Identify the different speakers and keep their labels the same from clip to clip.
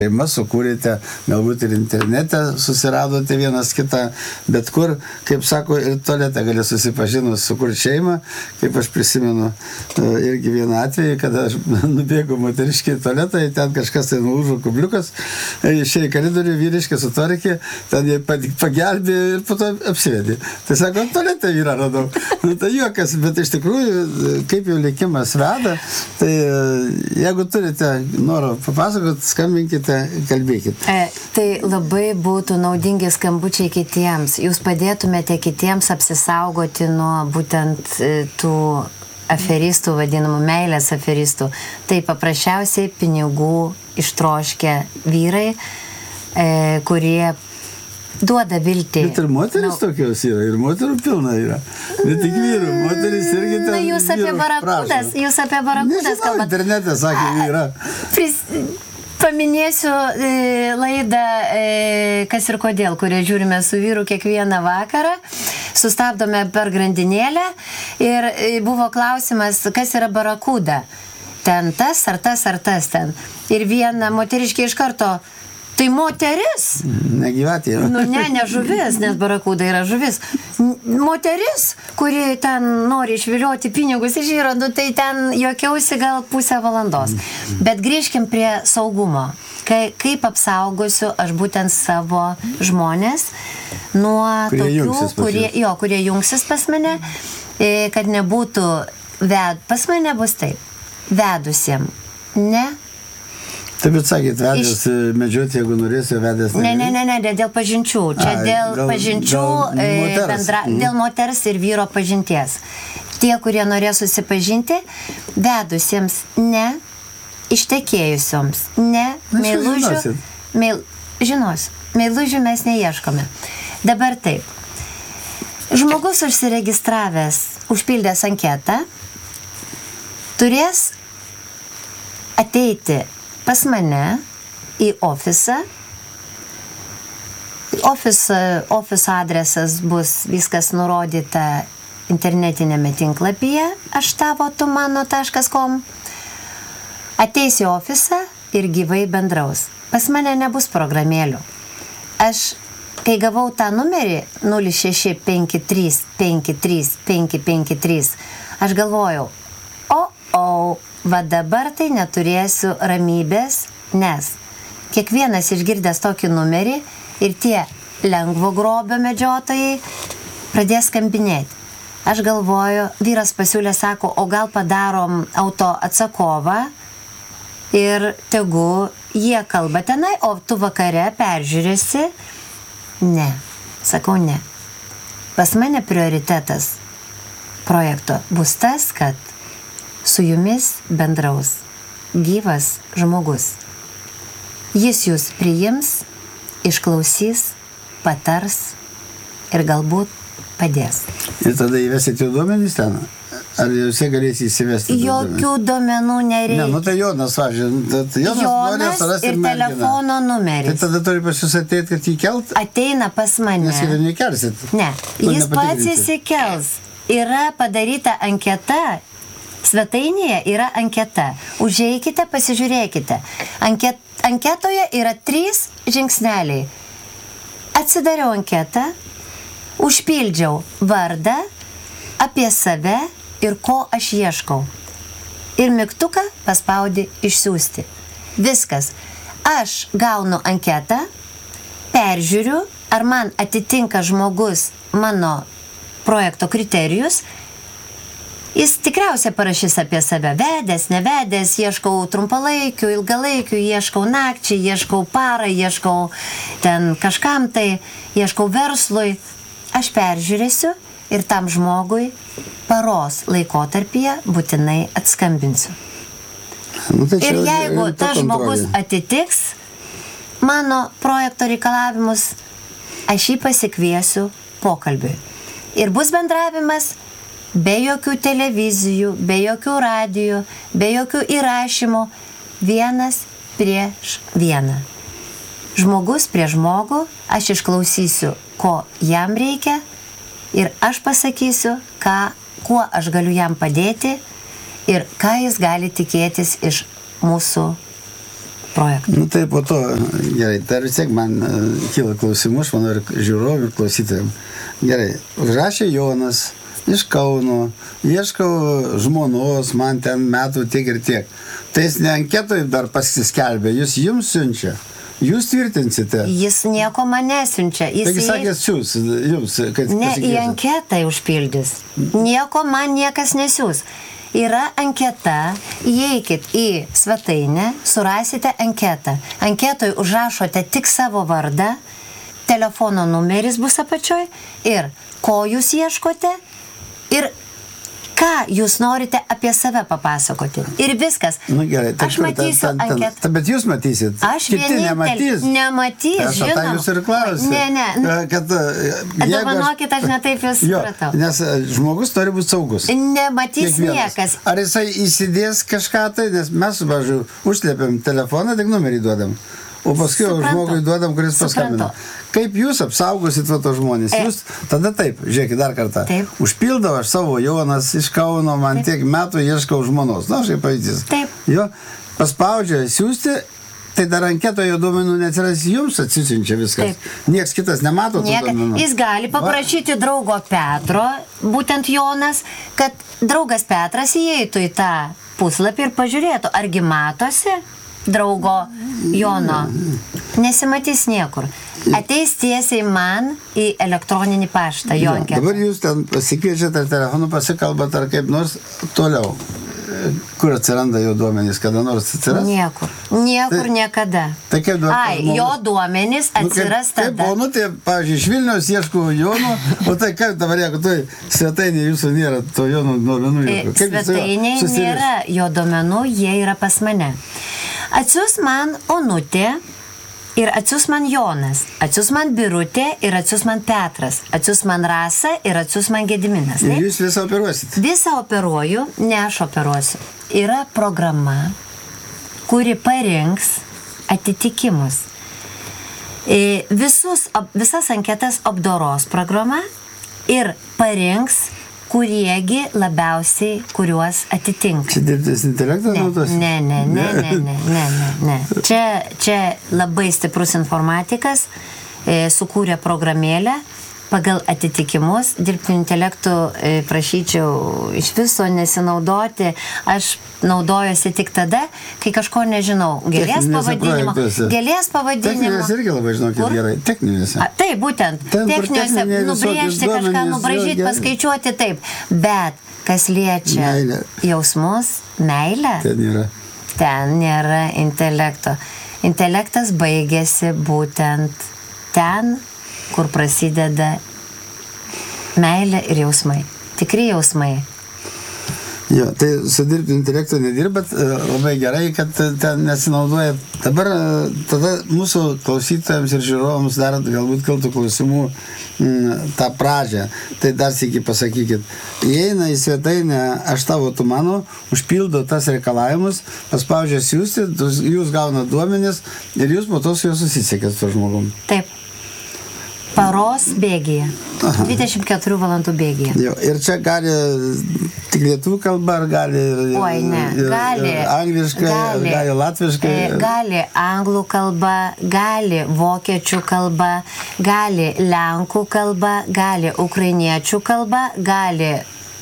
Speaker 1: šeima, sukūrėte, galbūt ir internete susiradote vienas kitą, bet kur, kaip sako, ir tualete gali susipažinus sukurti šeimą, kaip aš prisimenu irgi vieną atvejį, kada aš nubėgu moteriškai į tualetą, ten kažkas tai nulūžo kubliukas, išėjo į koridorių, vyriškai sutvarkė, ten jie pagelbė ir po to apsivedė. Tai sako, tualete vyrą radau. Tai juokas, bet iš tikrųjų, kaip jau likimas veda, tai jeigu turite noro papasakot, skambinkite, kalbėkit.
Speaker 2: Tai labai būtų naudingi skambučiai kitiems. Jūs padėtumėte kitiems apsisaugoti nuo būtent tų aferistų, vadinamų meilės aferistų. Tai paprasčiausiai pinigų ištroškę vyrai, kurie duoda viltį.
Speaker 1: Bet ir moteris tokios yra, ir moterų pilna yra. Ne tik vyrų, moteris irgi ten.
Speaker 2: Na, jūs apie barakudas
Speaker 1: Nežinau,
Speaker 2: kalbat.
Speaker 1: internete sakė, yra.
Speaker 2: Paminėsiu laidą Kas ir kodėl, kurią žiūrime su vyru kiekvieną vakarą. Sustabdome per grandinėlę ir buvo klausimas, kas yra barakuda. Ten tas ar tas ar tas ten. Ir viena moteriškė iš karto, tai moteris.
Speaker 1: Negyvatė.
Speaker 2: Ne žuvis, nes barakuda yra žuvis. Moteris, kuri ten nori išvilioti pinigus iš vyro, tai ten juokiausi gal pusę valandos. Bet grįžkim prie saugumo. Kaip apsaugosiu aš būtent savo žmonės nuo tokių, kurie jungsis pas mane, kad nebūtų pas mane bus taip, vedusiem, ne.
Speaker 1: Taip, bet sakėt, vedęs medžioti, jeigu norėsi, vedęs...
Speaker 2: Ne, dėl pažinčių. Čia dėl pažinčių, dėl moters ir vyro pažinties. Tie, kurie norės susipažinti, vedusiems ne, ištekėjusioms ne, meilužių... Meilužių mes neieškome. Dabar taip. Žmogus užsiregistravęs, užpildęs anketą, turės ateiti pas mane į ofisą. Ofiso adresas bus viskas nurodyta internetinėme tinklapyje ashtavo-tu-mano.com. Ateis į ofisą ir gyvai bendraus. Pas mane nebus programėlių. Aš, kai gavau tą numerį 0653535553, aš galvojau, va dabar tai neturėsiu ramybės, nes kiekvienas išgirdęs tokį numerį ir tie lengvo grobio medžiotojai pradės skambinėti. Aš galvoju, vyras pasiūlė, sako, o gal padarom auto atsakovą ir tegu jie kalba tenai, o tu vakare peržiūrėsi. Ne, sakau ne. Pas mane prioritetas projekto bus tas, kad su jumis bendraus gyvas žmogus. Jis jūs priims, išklausys, patars ir galbūt padės.
Speaker 1: Ir tada įvesit jų duomenys ten? Ar jūs galės įsivesti?
Speaker 2: Jokių duomenų nereikia.
Speaker 1: Ne, tai Jonas,
Speaker 2: Jonas ir telefono numeris.
Speaker 1: Tai tada turi pas jūs ateiti, kad jį kelt?
Speaker 2: Ateina pas mane.
Speaker 1: Nes ir nekelsit.
Speaker 2: Ne, jis pats įsikels. Yra padaryta anketa. Svetainėje yra anketa. Užeikite, pasižiūrėkite. Anketoje yra 3 žingsneliai. Atsidariau anketą, užpildžiau vardą, apie save ir ko aš ieškau. Ir mygtuką paspaudi išsiųsti. Viskas. Aš gaunu anketą, peržiūriu, ar man atitinka žmogus mano projekto kriterijus. Jis tikriausiai parašys apie save. Vedęs, nevedęs, ieškau trumpalaikių, ilgalaikių, ieškau nakčiai, ieškau parą, ieškau ten kažkam tai, ieškau verslui. Aš peržiūrėsiu ir tam žmogui paros laikotarpyje būtinai atskambinsiu. Ir jeigu tas žmogus atitiks mano projekto reikalavimus, aš jį pasikviesiu pokalbiui. Ir bus bendravimas be jokių televizijų, be jokių radijų, be jokių įrašymų, 1 prieš 1. Žmogus prieš žmogų, aš išklausysiu, ko jam reikia ir aš pasakysiu, kuo aš galiu jam padėti ir ką jis gali tikėtis iš mūsų projektų.
Speaker 1: Nu tai po to, gerai, tai vis tiek man kyla klausimų, aš manau, ir žiūrovų, ir klausytojams. Gerai, užrašė Jonas iš Kauno, ieškau žmonos, man ten metų tiek ir tiek. Tai jis ne anketoj dar pasiskelbė, jis jums siunčia. Jūs tvirtinsite.
Speaker 2: Jis nieko man nesiunčia.
Speaker 1: Taigi sakės siūs, jums, kad
Speaker 2: ne, į anketą užpildys. Nieko man niekas nesiūs. Yra anketa, įeikit į svetainę, surasite anketą. Anketoj užrašote tik savo vardą, telefono numeris bus apačioj ir ko jūs ieškote ir ką jūs norite apie save papasakoti. Ir viskas.
Speaker 1: Nu, gerai,
Speaker 2: aš matysiu anketą.
Speaker 1: Bet jūs matysit.
Speaker 2: Aš vienintelį. Nematys, žinoma.
Speaker 1: Tai jūs ir klausit.
Speaker 2: Ne. Dovanokit, aš netaip jūs supratau.
Speaker 1: Nes žmogus turi būti saugus.
Speaker 2: Nematys niekas.
Speaker 1: Ar jisai įsidės kažką tai, nes mes, važiu, užslėpiam telefoną, tik numerį duodam. O paskui žmogui duodam, kuris paskambino. Kaip jūs apsaugosit to žmonės? Jūs tada taip, žiūrėkit dar kartą. Užpildau aš savo Jonas iš Kauno, man tiek metų ieškau žmonos. Na, aš kaip pavyzdys. Jo, paspaudžia siųsti, tai dar anketoje duomenų neatsiras, jums atsisiunčia viskas. Nieks kitas nemato tų duomenų.
Speaker 2: Jis gali paprašyti draugo Petro, būtent Jonas, kad draugas Petras įeitų į tą puslapį ir pažiūrėtų, argi matosi draugo Jono. Nesimatys niekur. Ateis tiesiai man į elektroninį paštą, jo anketą.
Speaker 1: Dabar jūs ten pasikviečiate ar telefonu pasikalbat ar kaip nors toliau. Kur atsiranda jo duomenys, kada nors atsiras?
Speaker 2: Niekur niekada.
Speaker 1: Tai kaip dabar žmogus?
Speaker 2: Jo duomenys atsiras tada.
Speaker 1: Kaip nu tai, pavyzdžiui, iš Vilniaus ieškau Jono, o tai kaip dabar, jeigu tai svetainė jūsų nėra to Jono duomenų?
Speaker 2: Svetainė nėra jo duomenų, jie yra pas mane. Atsius man Onutė ir atsius man Jonas, atsius man Birutė ir atsius man Petras, atsius man Rasa ir atsius man Gediminas.
Speaker 1: Ir jūs visą operuosit?
Speaker 2: Visą operuoju, ne aš operuosiu. Yra programa, kuri parinks atitikimus. Visas anketas apdoros programa ir parinks kuriegi labiausiai, kuriuos atitinka.
Speaker 1: Čia dirbtinis intelektas naudos?
Speaker 2: Ne. Čia labai stiprus informatikas sukūrė programėlę pagal atitikimus. Dirbtiniu intelektu prašyčiau iš viso nesinaudoti. Aš naudojuosi tik tada, kai kažko nežinau. Gėlės pavadinimo.
Speaker 1: Techninėse irgi labai žinokit gerai. Techninėse.
Speaker 2: Taip, būtent. Techninėse nubrėžti kažką, nubražyti, paskaičiuoti taip. Bet kas liečia jausmus, meilę, ten nėra intelekto. Intelektas baigėsi būtent ten, kur prasideda meilė ir jausmai. Tikri jausmai.
Speaker 1: Jo, tai su dirbtiniu intelektu nedirbat, labai gerai, kad ten nesinaudojat. Dabar tada mūsų klausytojams ir žiūrovams dar galbūt kiltų klausimų tą pradžią. Tai dar sykį pasakykit. Įeina į svetainę aš tavo tu mano, užpildo tas reikalavimus, paspaudžia siųsti, jūs gauna duomenis ir jūs po to su juo susisiekėt su žmogum.
Speaker 2: Taip. Paros bėgyje. 24 valandų bėgyje.
Speaker 1: Jo, ir čia gali tik lietuvių kalba, ar gali angliškai, gali latviškai?
Speaker 2: Gali anglų kalba, gali vokiečių kalba, gali lenkų kalba, gali ukrainiečių kalba, gali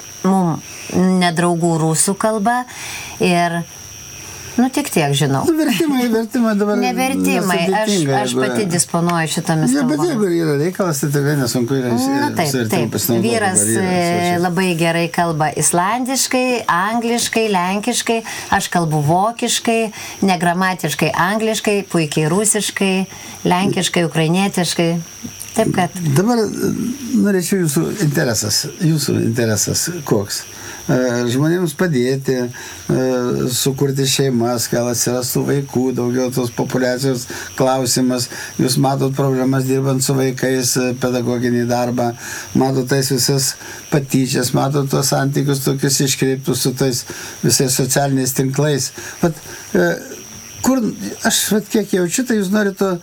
Speaker 2: nedraugų rusų kalba ir tik tiek žinau.
Speaker 1: Vertimai dabar
Speaker 2: nevertimai, aš pati disponuoju šitomis kalbomis.
Speaker 1: Bet jeigu yra reikalas, tai tikrai nesunku yra
Speaker 2: taip. Vyras labai gerai kalba islandiškai, angliškai, lenkiškai, aš kalbu vokiškai, negramatiškai angliškai, puikiai rusiškai, lenkiškai, ukrainietiškai. Taip kad.
Speaker 1: Dabar norėčiau jūsų interesas koks? Žmonėms padėti, sukurti šeimas, gal atsirastų vaikų, daugiau tos populiacijos klausimas. Jūs matot problemas dirbant su vaikais, pedagoginį darbą, matot tais visas patyčias, matot tos santykius tokius iškreiptus su tais visais socialiniais tinklais. Kur aš kiek jaučiu, tai jūs norite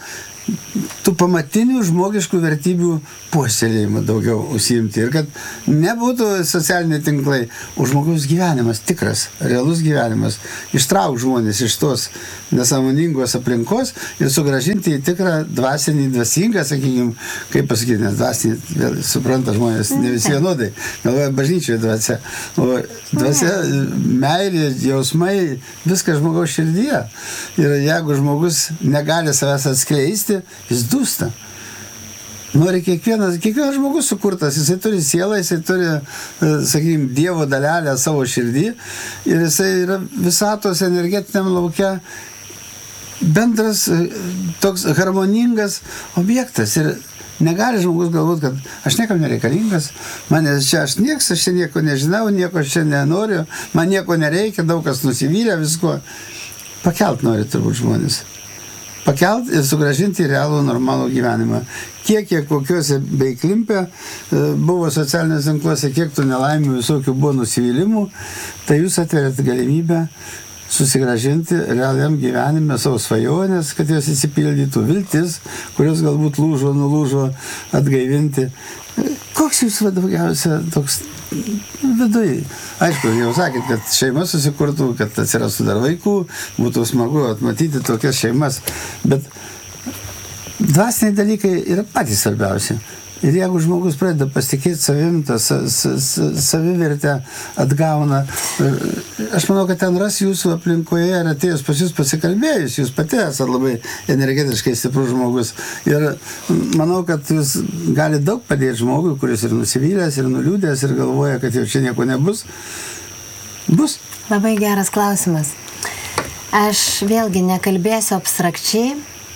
Speaker 1: tų pamatinių žmogiškų vertybių puoselėjimą daugiau užsiimti. Ir kad nebūtų socialiniai tinklai, o žmogaus gyvenimas, tikras, realus gyvenimas, ištrauk žmonės iš tos nesąmoningos aplinkos ir sugrąžinti į tikrą dvasinį, dvasingą, sakykime, kaip pasakyti, nes dvasinį, vėl supranta žmonės, ne visi vienodai, galvoja bažnyčioje dvasia. O dvasia, meilė, jausmai, viskas žmogaus širdyje. Ir jeigu žmogus negali savęs atskleisti, jis dūsta. Nori kiekvienas žmogus sukurtas, jisai turi sielą, jisai turi, sakykime, Dievo dalelę savo širdį ir jisai yra visatos energetiniam lauke bendras, toks harmoningas objektas. Ir negali žmogus galvoti, kad aš niekam nereikalingas, aš čia nieko nežinau, nieko aš čia nenoriu, man nieko nereikia, daug kas nusivylė visko. Pakelt nori turbūt žmonės. Pakelt ir sugrąžinti į realų normalų gyvenimą. Kiek kokiuose bei klimpe buvo socialiniuose tinkluose, kiek tų nelaimių visokių buvo nusivylimų, tai jūs atverėt galimybę susigrąžinti realiam gyvenime savo svajonės, kad jos įsipildytų, viltis, kurios galbūt nulūžo, atgaivinti. Koks jūsų daugiausia toks viduje? Aišku, jau sakėt, kad šeima susikurtų, kad atsirastų dar vaikų, būtų smagu atmatyti tokias šeimas, bet dvasiniai dalykai yra patys svarbiausi. Ir jeigu žmogus pradeda pasitikėti savim, tą savivertę atgauna, aš manau, kad ten ras jūsų aplinkoje ir atėjus pas jūs pasikalbėjus, jūs pati esate labai energetiškai stiprus žmogus. Ir manau, kad jūs gali daug padėti žmogui, kuris ir nusivylęs, ir nuliūdęs, ir galvoja, kad jau čia nieko nebus. Bus.
Speaker 2: Labai geras klausimas. Aš vėlgi nekalbėsiu abstrakčiai.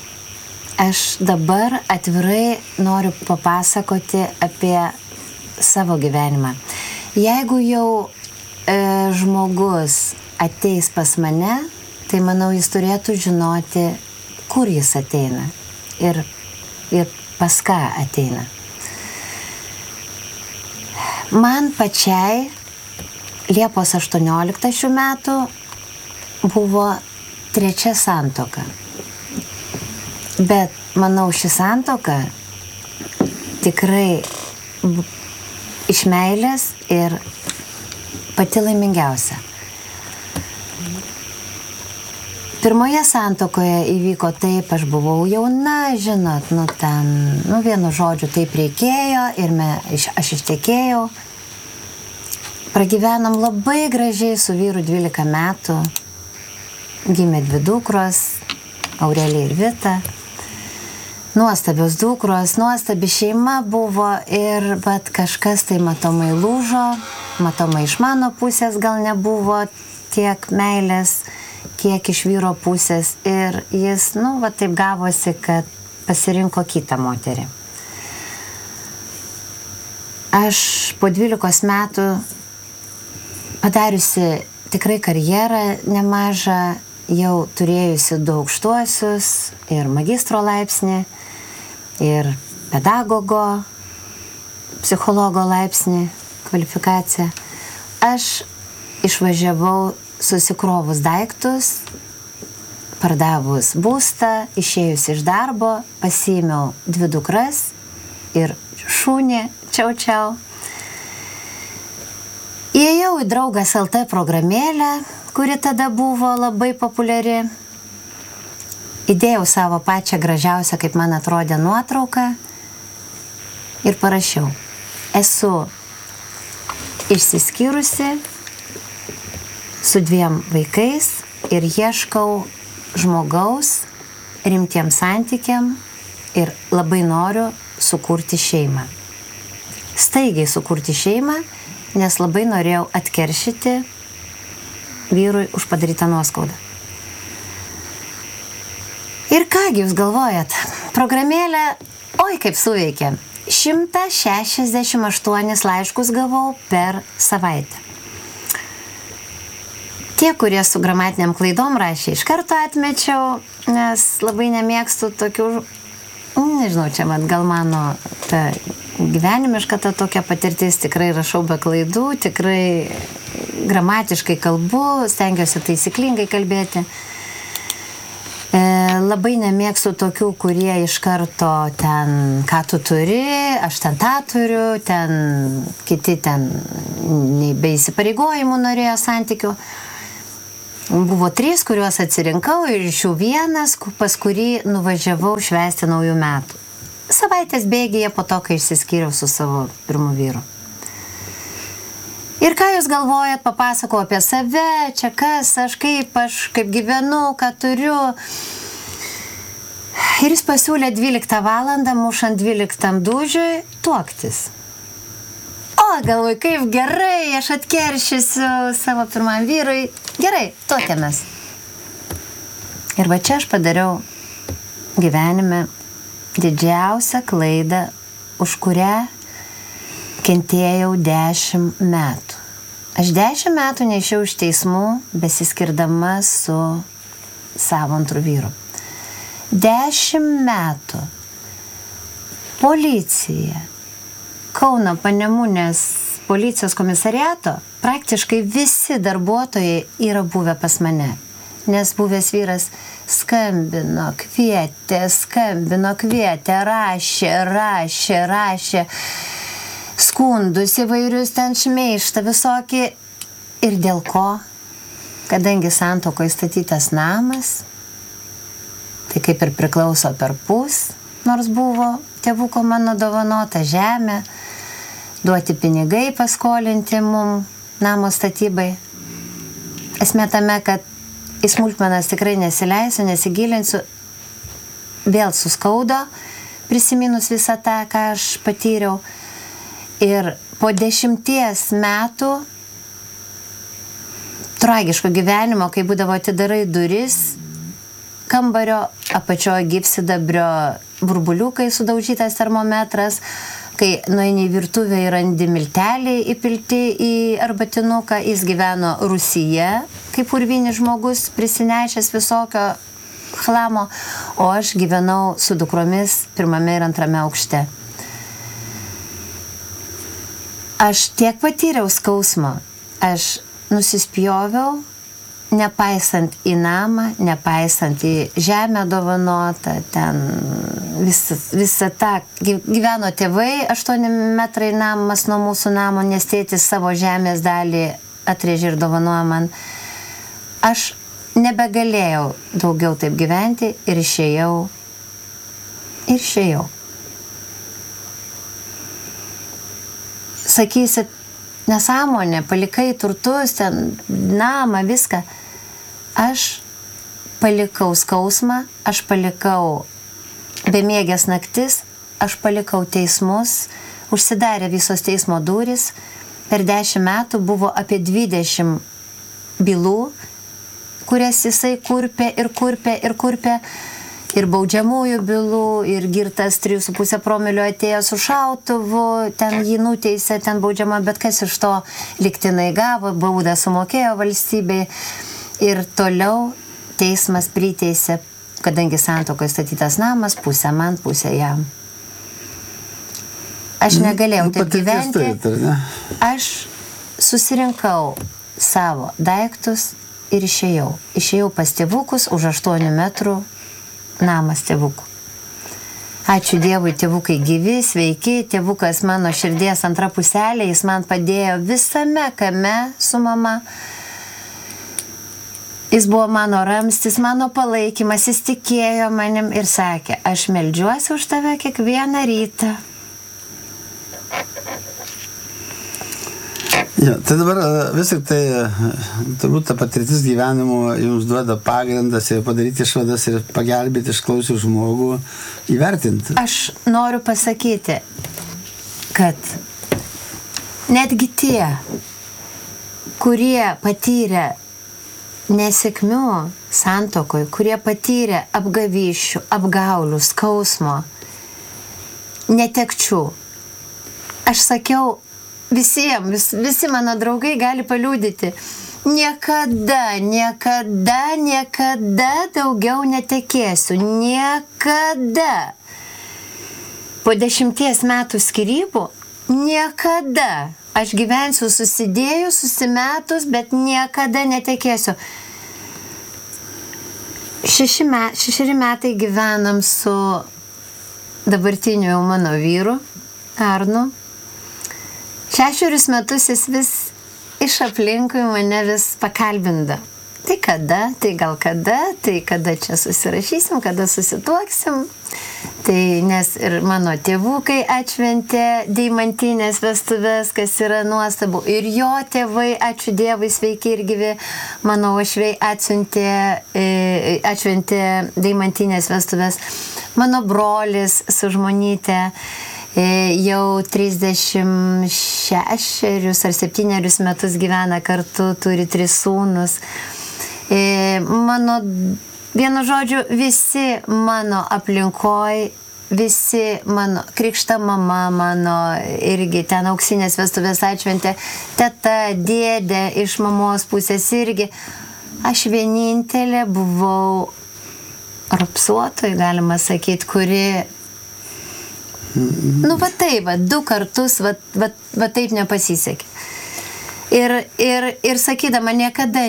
Speaker 2: Aš dabar atvirai noriu papasakoti apie savo gyvenimą. Jeigu jau žmogus ateis pas mane, tai manau, jis turėtų žinoti, kur jis ateina ir pas ką ateina. Man pačiai Liepos 18 šių metų buvo 3 santuoka. Bet, manau, ši santuoka tikrai iš meilės ir pati laimingiausia. Pirmoje santuokoje įvyko taip, aš buvau jauna, žinot, vienu žodžiu taip reikėjo ir aš ištekėjau. Pragyvenom labai gražiai su vyru 12 metų, gimė 2 dukros, Aurelija ir Vita. Nuostabios dukros, nuostabi šeima buvo bet kažkas tai matomai lūžo, matomai iš mano pusės gal nebuvo tiek meilės, kiek iš vyro pusės ir jis, taip gavosi, kad pasirinko kitą moterį. Aš po 12 metų padariusi tikrai karjerą nemažą, jau turėjusi 2 aukštuosius ir magistro laipsnį, ir pedagogo, psichologo laipsnį, kvalifikaciją. Aš išvažiavau susikrovus daiktus, pardavus būstą, išėjus iš darbo, pasiėmiau 2 dukras ir šunį, čiau. Įėjau į Draugas LT programėlę, kuri tada buvo labai populiari. Įdėjau savo pačią gražiausią, kaip man atrodė, nuotrauką ir parašiau. Esu išsiskyrusi su 2 vaikais ir ieškau žmogaus rimtiem santykiam ir labai noriu sukurti šeimą. Staigiai sukurti šeimą, nes labai norėjau atkeršyti vyrui už padarytą nuoskaudą. Ir kągi jūs galvojat, programėlė, kaip suveikė, 168 laiškus gavau per savaitę. Tie, kurie su gramatiniam klaidom rašė, iš karto atmečiau, nes labai nemėgstu tokių, nežinau, čia gal mano ta gyvenimiška ta tokia patirtis, tikrai rašau be klaidų, tikrai gramatiškai kalbu, stengiuosi taisyklingai kalbėti. Labai nemėgstu tokių, kurie iš karto ten, ką tu turi, aš ten tą turiu, ten kiti ten be įsipareigojimų norėjo santykių. Buvo 3, kuriuos atsirinkau ir iš jų vienas, pas kurį nuvažiavau švęsti naujų metų. Savaitės bėgyje po to, kai išsiskyriau su savo pirmu vyru. Ir ką jūs galvojat, papasakau apie save, čia kas, aš kaip gyvenu, ką turiu. Ir jis pasiūlė 12 valandą, mušant 12 dūžiui, tuoktis. O, galvoju, kaip gerai, aš atkeršysiu savo pirmam vyrui. Gerai, tuokėmės. Ir va čia aš padariau gyvenime didžiausią klaidą, už kurią kentėjau 10 metų. Aš 10 metų neišėjau iš teismų, besiskirdama su savo antru vyru. 10 metų policija, Kauno Panemunės policijos komisariato, praktiškai visi darbuotojai yra buvę pas mane. Nes buvęs vyras skambino, kvietė, rašė skundus įvairius, ten šmeištą visokį. Ir dėl ko? Kadangi santuokoje statytas namas, tai kaip ir priklauso per pus, nors buvo tėvuko mano dovanota žemė, duoti pinigai paskolinti mum namo statybai. Esmė tame, kad į smulkmenas tikrai nesileisiu, nesigilinsiu, vėl suskaudo, prisiminus visą tą, ką aš patyriau. Ir po 10 metų tragiško gyvenimo, kai būdavo atidarai duris, kambario apačioje gyvsidabrio burbuliukai, sudaužytas termometras, kai nueini į virtuvę ir randi milteliai įpilti į arbatinuką, jis gyveno rūsyje, kaip urvinis žmogus, prisinešęs visokio chlamo, o aš gyvenau su dukromis 1. ir 2. aukšte. Aš tiek patyriau skausmo, aš nusispjoviau, nepaisant į namą, nepaisant į žemę dovanotą, ten visą tą gyveno tėvai, 8 metrai namas nuo mūsų namo, nes tėtis savo žemės dalį atrėžė ir dovanojo man. Aš nebegalėjau daugiau taip gyventi ir išėjau. Sakysit, nesąmonė, palikai turtus, ten namą, viską. Aš palikau skausmą, aš palikau bemiegės naktis, aš palikau teismus, užsidarė visos teismo durys. Per 10 metų buvo apie 20 bylų, kurias jisai kurpė. Ir baudžiamųjų bylų, ir girtas 3,5 promilio atėjo su šautuvu, ten jį nuteisė, ten baudžiama, bet kas iš to lygtinai gavo, baudą sumokėjo valstybei. Ir toliau teismas priteisė, kadangi santuokoje statytas namas, pusę man, pusę jam. Aš negalėjau taip gyventi. Aš susirinkau savo daiktus ir išėjau. Išėjau pas tėvukus už 8 metrų. Namas tėvukų. Ačiū Dievui, tėvukai gyvi, sveiki, tėvukas mano širdies antra puselė, jis man padėjo visame kame su mama. Jis buvo mano ramstis, mano palaikymas, jis tikėjo manim ir sakė, aš meldžiuosi už tave kiekvieną rytą.
Speaker 1: Ja, tai dabar vis tik tai turbūt ta patirtis gyvenimo jums duoda pagrindas ir padaryti išvadas ir pagelbėti išklausių žmogų įvertinti.
Speaker 2: Aš noriu pasakyti, kad netgi tie, kurie patyrė nesėkmių santuokoje, kurie patyrė apgavysčių, apgaulių, skausmo, netekčių, aš sakiau, visi mano draugai gali paliudyti. Niekada daugiau netekėsiu. Niekada. Po 10 metų skyrybų, niekada. Aš gyvensiu susidėjus, susimetus, bet niekada netekėsiu. 6 metai gyvenam su dabartiniu jau mano vyru, Arnu. 6 metus jis vis iš aplinkui mane vis pakalbinda. Tai kada, tai gal kada, tai kada čia susirašysim, kada susituoksim. Tai nes ir mano tėvukai atšventė deimantinės vestuves, kas yra nuostabu. Ir jo tėvai, ačiū Dievui, sveiki ir gyvi, mano uošviai atšventė deimantinės vestuves. Mano brolis su žmonyte jau 36 ar 7 metus gyvena kartu, turi 3 sūnus. Mano, vienu žodžiu, visi mano aplinkoj, visi mano krikšta mama, mano irgi ten auksinės vestuvės atšventė, teta, dėdė iš mamos pusės irgi. Aš vienintelė buvau rapsuotoj, galima sakyti, kuri va taip, 2 kartus, va taip nepasisekė. Ir sakydama niekada,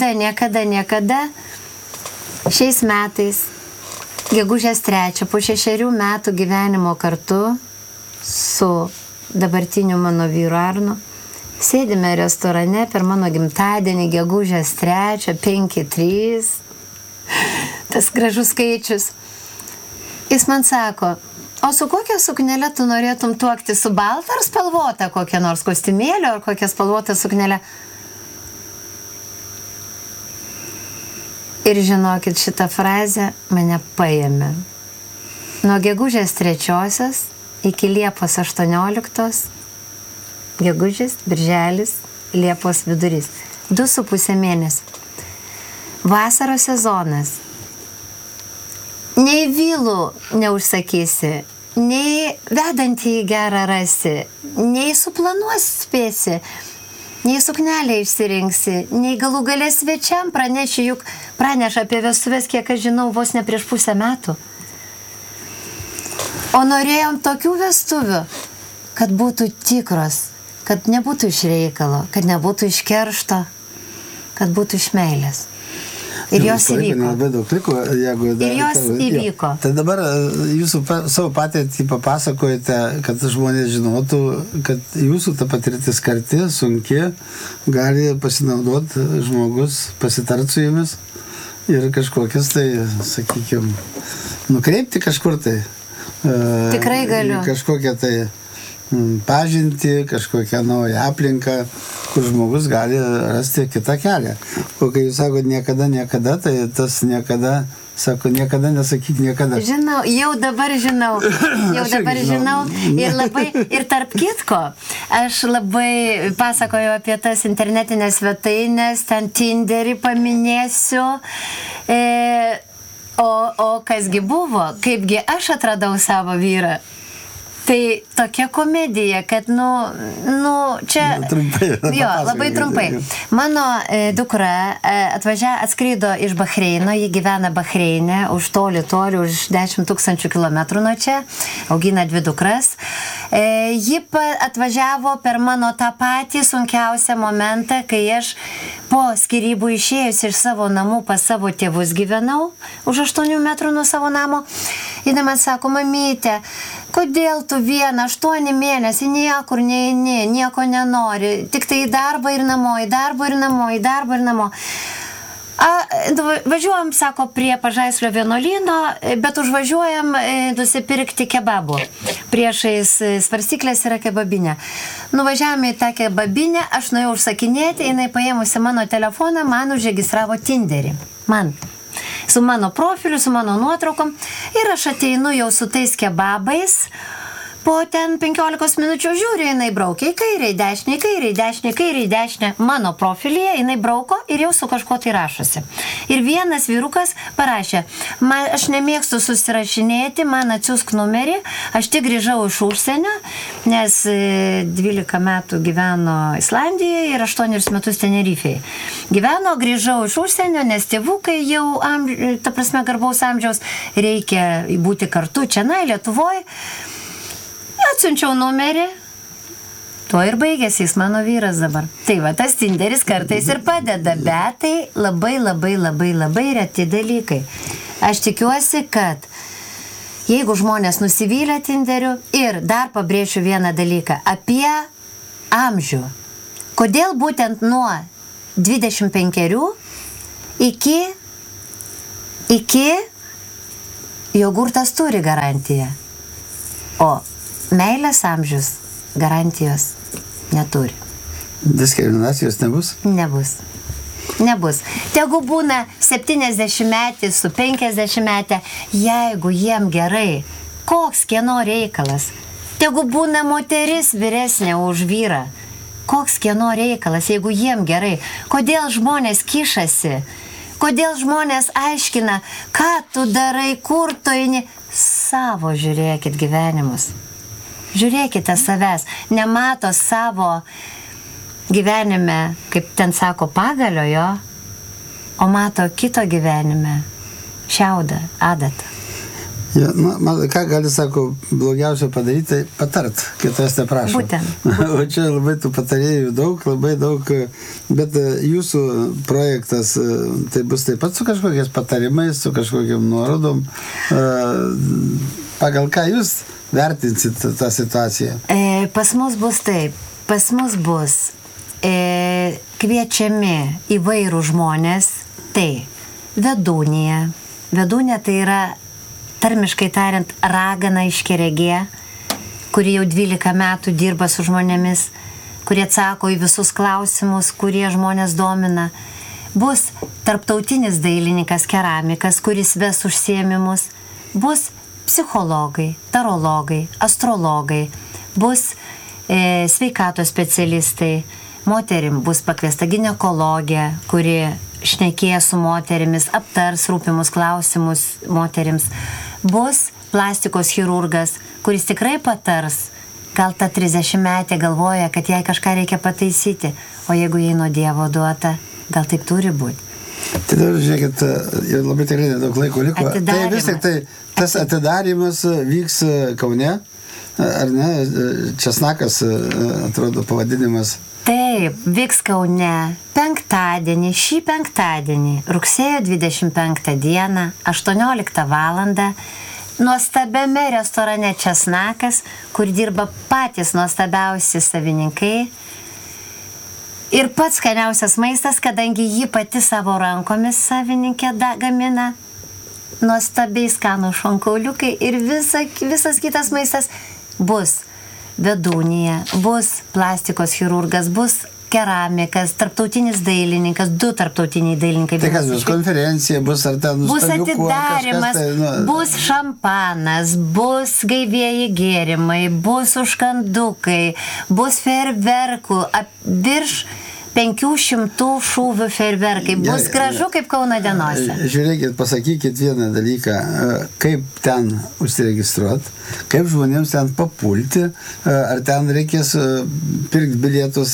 Speaker 2: šiais metais, gegužės 3, po 6 metų gyvenimo kartu su dabartiniu mano vyru Arnu, sėdime restorane per mano gimtadienį, gegužės 3, 5-3, tas gražus skaičius. Jis man sako, o su kokia suknelė tu norėtum tuokti, su balta ar spalvota, kokia nors kostiumėlio ar kokia spalvota suknelė? Ir žinokit, šitą frazę mane paėmė. Nuo gegužės 3 iki Liepos 18, gegužės, birželis, Liepos vidurys. 2,5 mėnesio. Vasaros sezonas. Nei vilų neužsakysi, nei vedantį į gerą rasi, nei suplanuosi spėsi, nei suknelę išsirinksi, nei galų gale svečiam praneši, juk praneša apie vestuves, kiek aš žinau, vos ne prieš 5 metų. O norėjom tokių vestuvių, kad būtų tikros, kad nebūtų iš reikalo, kad nebūtų iš keršto, kad būtų iš meilės. Ir jos įvyko.
Speaker 1: Labai daug liko, jeigu
Speaker 2: ir jos įvyko.
Speaker 1: Tai dabar jūsų savo patirtį papasakojate, kad žmonės žinotų, kad jūsų ta patirtis karti, sunki, gali pasinaudoti žmogus, pasitart su jumis ir kažkokias tai, sakykime, nukreipti kažkur tai.
Speaker 2: Tikrai galiu.
Speaker 1: Kažkokią tai pažinti, kažkokią naują aplinką, kur žmogus gali rasti kitą kelią. O kai jūs sakote niekada, tai tas niekada, sako, niekada nesakyk niekada.
Speaker 2: Žinau, jau dabar žinau. Ir tarp kitko, aš labai pasakoju apie tas internetinės svetainės, ten Tinderį paminėsiu. O kasgi buvo, kaipgi aš atradau savo vyrą. Tai tokia komedija, kad, čia...
Speaker 1: Trumpai.
Speaker 2: Jo, labai trumpai. Mano dukra atskrido iš Bahreino, ji gyvena Bahreine, už toli, už 10 000 kilometrų nuo čia, augina 2 dukras. Ji atvažiavo per mano tą patį sunkiausią momentą, kai aš po skyrybų išėjus iš savo namų pas savo tėvus gyvenau, už 8 metrų nuo savo namo. Ji man sako, mamytė, kodėl tu 8 mėnesį niekur neini, nieko nenori, tik tai į darbą ir namo, į darbą ir namo. Važiuojam, sako, prie Pažaislio vienuolyno, bet užvažiuojam nusipirkti kebabų. Priešais svarstyklės yra kebabinė. Nuvažiavome į tą kebabinę, aš nuėjau užsakinėti, jinai paėmusi mano telefoną, man užregistravo Tinderį. Su mano profiliu, su mano nuotraukom. Ir aš ateinu jau su tais kebabais. Po ten 15 minučių žiūriu, jinai braukia į kairę, į dešinę, mano profilyje, jinai brauko ir jau su kažko tai rašosi. Ir vienas vyrukas parašė, aš nemėgstu susirašinėti, man atsiųsk numerį, aš tik grįžau iš užsienio, nes 12 metų gyveno Islandijoje ir 8 metus Tenerifėje. Grįžau iš užsienio, nes tėvukai jau, ta prasme, garbaus amžiaus, reikia būti kartu čia, Lietuvoje. Atsiunčiau numerį Tuo ir baigėsi, jis mano vyras dabar. Tai va, tas Tinderis kartais ir padeda, bet tai labai reti dalykai. Aš tikiuosi, kad jeigu žmonės nusivylę Tinderiu, ir dar pabrėšiu vieną dalyką apie amžių. Kodėl būtent nuo 25 iki jogurtas turi garantiją, o meilės amžius garantijos neturi.
Speaker 1: Diskriminacijos nebus?
Speaker 2: Nebus. Tegu būna 70-metį su 50-metė, jeigu jiem gerai, koks kieno reikalas. Tegu būna moteris vyresnė už vyrą, koks kieno reikalas, jeigu jiem gerai. Kodėl žmonės kišasi? Kodėl žmonės aiškina, ką tu darai, kur tu eini? Savo žiūrėkit gyvenimus. Žiūrėkite savęs, nemato savo gyvenime, kaip ten sako, pagalio jo, o mato kito gyvenime šiaudą, adatą.
Speaker 1: Ja, ką gali, sako, blogiausio padaryti, tai patart, kitas neprašo.
Speaker 2: Būtent.
Speaker 1: O čia labai tų patarėjų labai daug, bet jūsų projektas, tai bus taip pat su kažkokiais patarimais, su kažkokiam nuorodom, pagal ką jūs vertinsit tą situaciją?
Speaker 2: Pas mus bus taip. Pas mus bus kviečiami įvairių žmonės. Tai vedūnija. Vedūnė tai yra, tarmiškai tariant, ragana iškeregė, kuri jau 12 metų dirba su žmonėmis, kurie atsako į visus klausimus, kurie žmonės domina. Bus tarptautinis dailininkas, keramikas, kuris ves užsiėmimus. Bus psichologai, tarologai, astrologai, bus sveikatos specialistai, moterim bus pakviesta ginekologė, kuri šnekėja su moterimis, aptars rūpimus klausimus moterims, bus plastikos chirurgas, kuris tikrai patars, gal ta 30-metė galvoja, kad jai kažką reikia pataisyti, o jeigu jai nuo Dievo duota, gal taip turi būti.
Speaker 1: Tai dabar, žiūrėkit, jau labai tikrai nedaug laiko liko. Tai vis tik tai tas atidarimas vyks Kaune, ar ne? Česnakas, atrodo, pavadinimas.
Speaker 2: Taip, vyks Kaune penktadienį, šį penktadienį, rugsėjo 25 dieną, 18 valandą, nuostabiame restorane Česnakas, kur dirba patys nuostabiausi savininkai. Ir pats skaniausias maistas, kadangi jį pati savo rankomis savininkė gamina, nuostabiai skanų šonkauliukai ir visas kitas maistas. Bus vedūnija, bus plastikos chirurgas, bus keramikas, tarptautinis dailininkas, 2 tarptautiniai dailininkai.
Speaker 1: Tai kas bus, konferencija, bus ar ten
Speaker 2: bus atidarimas, bus šampanas, bus gaivieji gėrimai, bus užkandukai, bus fejerverkų, virš 500 šūvių fejerverkai. Bus gražu kaip Kauno dienose.
Speaker 1: Žiūrėkit, pasakykit vieną dalyką, kaip ten užsiregistruoti, kaip žmonėms ten papulti, ar ten reikės pirkti bilietus,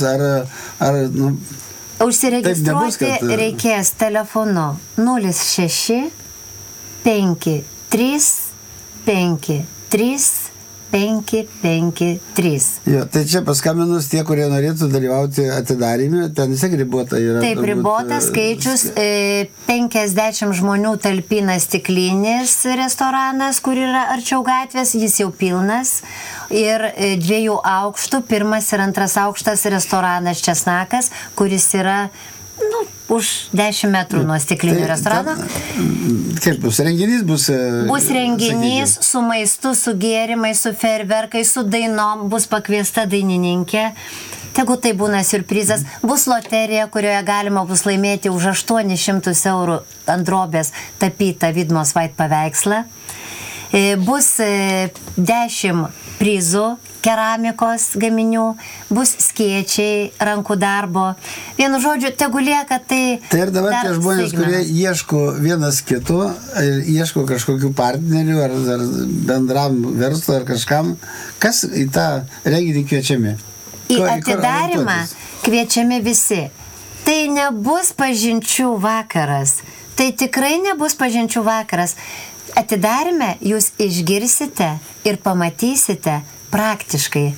Speaker 2: Užsiregistruoti reikės telefonu 06 53 53 553.
Speaker 1: Jo, tai čia paskambinus tie, kurie norėtų dalyvauti atidarime, ten vis tiek ribota yra.
Speaker 2: Taip, ribotas skaičius, 50 žmonių talpina stiklinis restoranas, kur yra arčiau gatvės, jis jau pilnas. Ir 2 aukštų, 1 ir 2 aukštas restoranas Česnakas, kuris yra už 10 metrų nuo stiklinio restorano.
Speaker 1: Kaip bus? Renginys bus?
Speaker 2: Bus renginys su maistu, su gėrimais, su fejerverkais, su dainom, bus pakviesta dainininkė. Tegu tai būna siurprizas. Bus loterija, kurioje galima bus laimėti už 800 eurų ant drobės tapytą Vidmos Vait paveikslą. Bus 10 prizų keramikos gaminių, bus skėčiai, rankų darbo. Vienu žodžiu, tegu lieka tai...
Speaker 1: Tai ir dabar tie žmonės, kurie ieško vienas kito, ieško kažkokių partnerių ar bendram verslo ar kažkam, kas į tą renginį kviečiami?
Speaker 2: Į atidarimą kviečiami visi. Tai nebus pažinčių vakaras. Tai tikrai nebus pažinčių vakaras. Atidarime jūs išgirsite ir pamatysite praktiškai,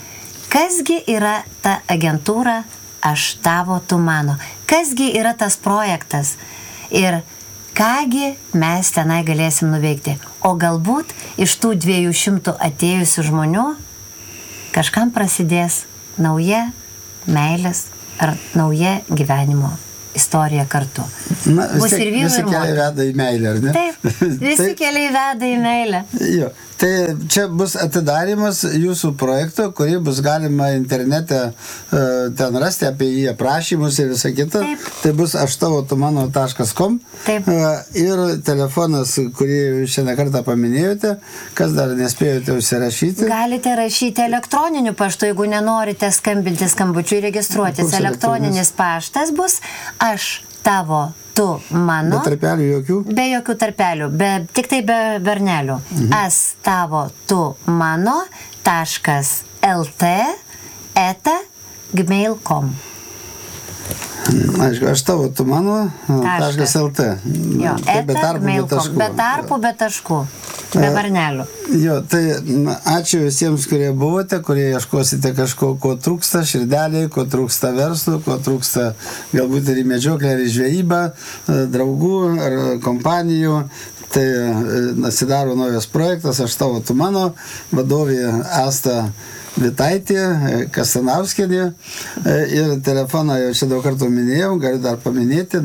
Speaker 2: Kasgi yra ta agentūra Aš tavo, tu mano? Kasgi yra tas projektas? Ir kągi mes tenai galėsim nuveikti? O galbūt iš tų 200 atėjusių žmonių kažkam prasidės nauja meilės ar nauja gyvenimo istorija kartu.
Speaker 1: Na, visi keliai veda į meilę, ar ne?
Speaker 2: Taip, visi keliai veda į meilę.
Speaker 1: Jo, tai čia bus atidarimas jūsų projekto, kurį bus galima internete ten rasti, apie jį aprašymus ir visą kitą.
Speaker 2: Taip.
Speaker 1: Tai bus aštavotumano.com ir telefonas, kurį šiandien kartą paminėjote, kas dar nespėjote užsirašyti.
Speaker 2: Galite rašyti elektroniniu paštu, jeigu nenorite skambinti skambučiu ir registruotis. Elektroninis paštas bus Aš tavo, tu mano.
Speaker 1: Be tarpelių jokių?
Speaker 2: Be jokių tarpelių, tik tai be bernelių. As tavo, tu mano, .lt @gmail.com.
Speaker 1: Aišku, aš tavo, tu mano, .lt.
Speaker 2: Jo, be tarpų, be taškų. Be varnelių.
Speaker 1: Jo, tai ačiū visiems, kurie buvote, kurie ieškosite kažko, ko trūksta širdeliai, ko trūksta verslų, ko trūksta galbūt ir į medžioklę, ar į žvejybą, draugų ar kompanijų. Tai atsidaro naujas projektas, Aš tavo, tu mano, vadovė Asta Vitaitė, Kastanauskienė, ir telefoną jau čia daug kartų minėjau, galiu dar paminėti,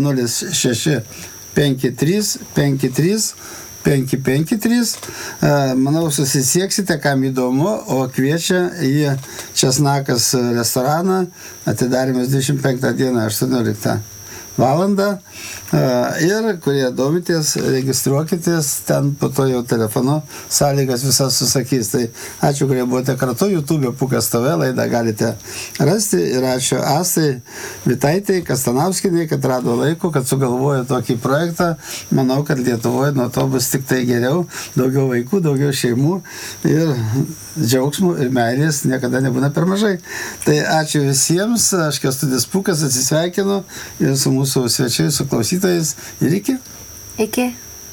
Speaker 1: 0653535553. Manau, susisieksite, kam įdomu, o kviečia į Česnakas restoraną, atidarimas 25 dieną 18 valandą. Ir kurie domitės, registruokitės, ten po to jau telefonu sąlygas visas susakys. Tai ačiū, kurie buvote kartu, YouTube Pukas TV laidą galite rasti, ir ačiū Astai Vitaitei, Kastanauskienei, kad rado laiko, kad sugalvojo tokį projektą. Manau, kad Lietuvoje nuo to bus tik tai geriau, daugiau vaikų, daugiau šeimų ir džiaugsmų ir meilės niekada nebūna per mažai. Tai ačiū visiems, aš Kęstutis Pukas atsisveikinu ir su mūsų svečiais, su klausytojais, ir iki.
Speaker 2: Iki.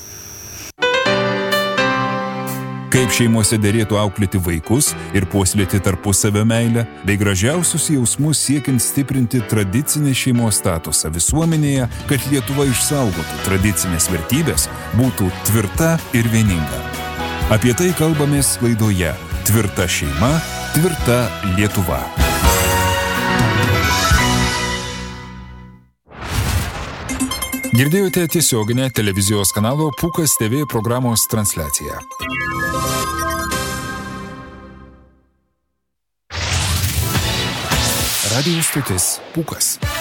Speaker 3: Kaip šeimose derėtų auklėti vaikus ir puoselėti tarpusavio meilę, bei gražiausius jausmus siekiant stiprinti tradicinį šeimos statusą visuomenėje, kad Lietuva išsaugotų tradicinės vertybės, būtų tvirta ir vieninga. Apie tai kalbamės laidoje Tvirta šeima, tvirta Lietuva. Girdėjote tiesioginę televizijos kanalo Pukas TV programos transliaciją. Radio stotis Pukas.